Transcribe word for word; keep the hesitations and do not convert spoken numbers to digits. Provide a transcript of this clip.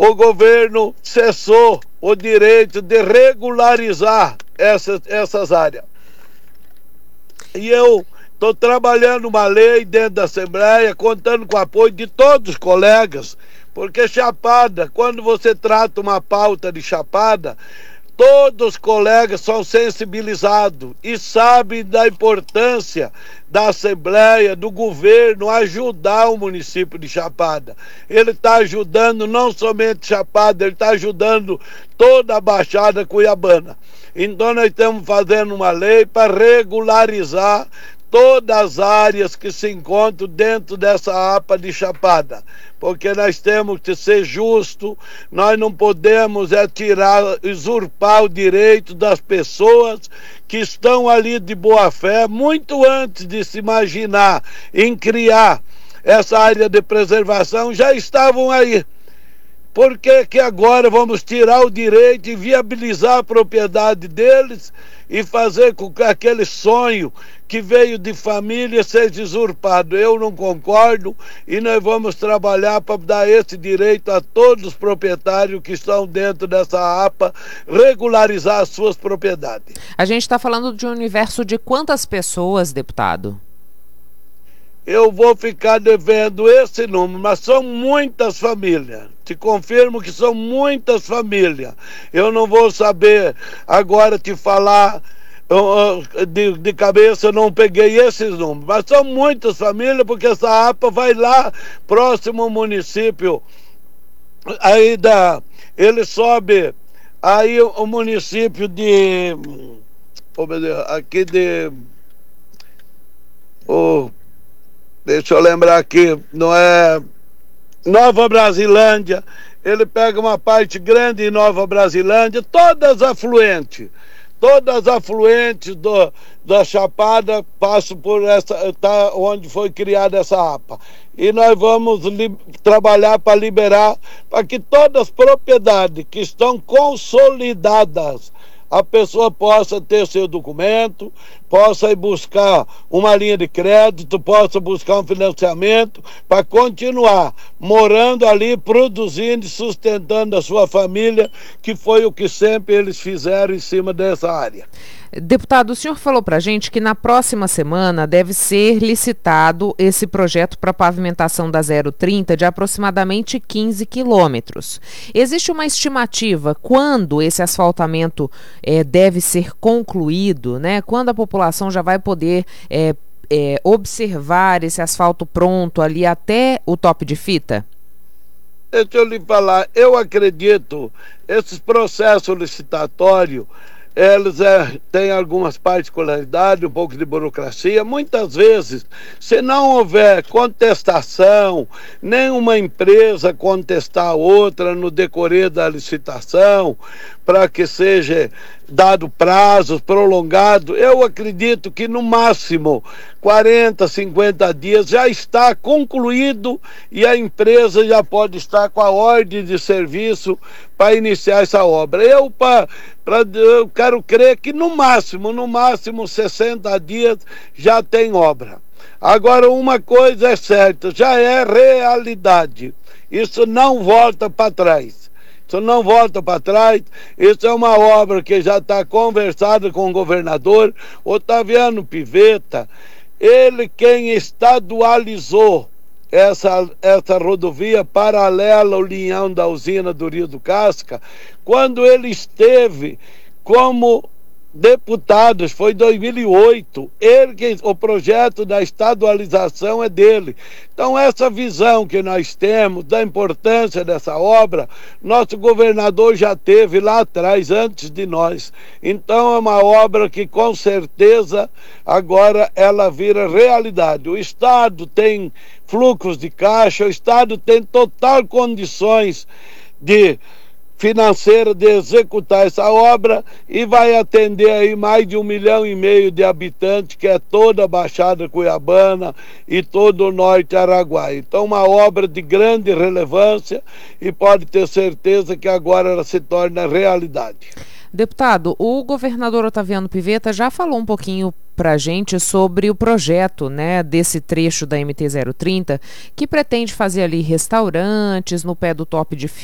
o governo cessou o direito de regularizar essas, essas áreas. E eu estou trabalhando uma lei dentro da Assembleia, contando com o apoio de todos os colegas, porque Chapada, quando você trata uma pauta de Chapada, todos os colegas são sensibilizados e sabem da importância da Assembleia, do governo, ajudar o município de Chapada. Ele está ajudando não somente Chapada, ele está ajudando toda a Baixada Cuiabana. Então nós estamos fazendo uma lei para regularizar todas as áreas que se encontram dentro dessa A P A de Chapada, porque nós temos que ser justos, nós não podemos é tirar, usurpar o direito das pessoas que estão ali de boa fé, muito antes de se imaginar em criar essa área de preservação, já estavam aí. Por que que agora vamos tirar o direito e viabilizar a propriedade deles e fazer com que aquele sonho que veio de família seja usurpado? Eu não concordo e nós vamos trabalhar para dar esse direito a todos os proprietários que estão dentro dessa A P A, regularizar as suas propriedades. A gente está falando de um universo de quantas pessoas, deputado? Eu vou ficar devendo esse número, mas são muitas famílias. Te confirmo que são muitas famílias. Eu não vou saber agora te falar de, de cabeça, eu não peguei esses números, mas são muitas famílias, porque essa A P A vai lá próximo ao município, aí da, ele sobe, aí o município de, aqui de, oh, deixa eu lembrar aqui, não é Nova Brasilândia, ele pega uma parte grande em Nova Brasilândia, todas afluentes, todas afluentes do, da Chapada passam por essa, tá, onde foi criada essa A P A. E nós vamos li, trabalhar para liberar, para que todas as propriedades que estão consolidadas, a pessoa possa ter seu documento, possa ir buscar uma linha de crédito, possa buscar um financiamento para continuar morando ali, produzindo e sustentando a sua família, que foi o que sempre eles fizeram em cima dessa área. Deputado, o senhor falou para a gente que na próxima semana deve ser licitado esse projeto para pavimentação da zero trinta de aproximadamente quinze quilômetros. Existe uma estimativa quando esse asfaltamento é, deve ser concluído, né? Quando a população já vai poder é, é, observar esse asfalto pronto ali até o top de fita? Deixa eu lhe falar, eu acredito, esses processos licitatórios, eles é, têm algumas particularidades, um pouco de burocracia. Muitas vezes, se não houver contestação, nenhuma empresa contestar a outra no decorrer da licitação, para que seja dado prazos prolongados, eu acredito que no máximo quarenta, cinquenta dias já está concluído e a empresa já pode estar com a ordem de serviço para iniciar essa obra. Eu, pra, pra, eu quero crer que no máximo, no máximo sessenta dias já tem obra. Agora, uma coisa é certa, já é realidade, isso não volta para trás. Isso não volta para trás, isso é uma obra que já está conversada com o governador Otaviano Pivetta, ele quem estadualizou essa, essa rodovia paralela ao linhão da usina do Rio do Casca, quando ele esteve como deputados, foi em dois mil e oito, ele, o projeto da estadualização é dele. Então essa visão que nós temos da importância dessa obra, nosso governador já teve lá atrás, antes de nós. Então é uma obra que com certeza agora ela vira realidade. O Estado tem fluxos de caixa, o Estado tem total condições de financeira de executar essa obra e vai atender aí mais de um milhão e meio de habitantes, que é toda a Baixada Cuiabana e todo o Norte Araguaia. Então uma obra de grande relevância e pode ter certeza que agora ela se torna realidade. Deputado, o governador Otaviano Pivetta já falou um pouquinho para a gente sobre o projeto, né, desse trecho da M T zero trinta, que pretende fazer ali restaurantes no pé do top de